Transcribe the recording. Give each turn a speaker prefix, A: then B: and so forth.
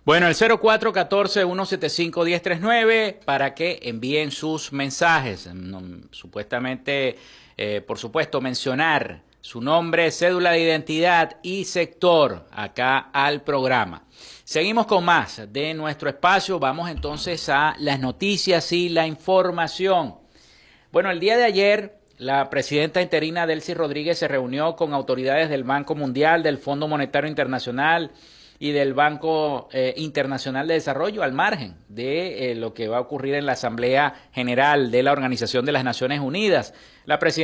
A: Bueno, el 0414-175-1039 para que envíen sus mensajes. Supuestamente, por supuesto, mencionar su nombre, cédula de identidad y sector acá al programa. Seguimos con más de nuestro espacio. Vamos entonces a las noticias y la información. Bueno, el día de ayer la presidenta interina Delcy Rodríguez se reunió con autoridades del Banco Mundial, del Fondo Monetario Internacional y del Banco Internacional de Desarrollo, al margen de lo que va a ocurrir en la Asamblea General de la Organización de las Naciones Unidas. La presidenta